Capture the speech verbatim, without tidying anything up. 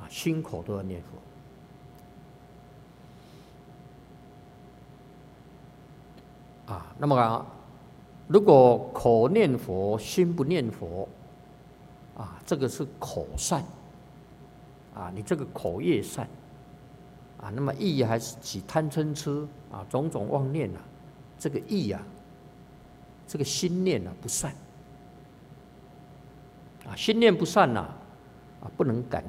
心口都要念佛啊。那么啊，如果口念佛，心不念佛啊，这个是口善啊，你这个口业善啊，那么意还是起贪嗔痴啊，种种妄念啊，这个意啊，这个心念啊不善啊，心念不善呐啊，不能感